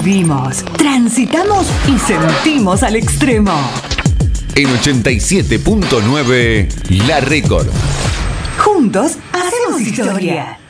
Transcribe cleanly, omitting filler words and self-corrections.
Vivimos, transitamos y sentimos al extremo. En 87.9 La Record. Juntos hacemos historia.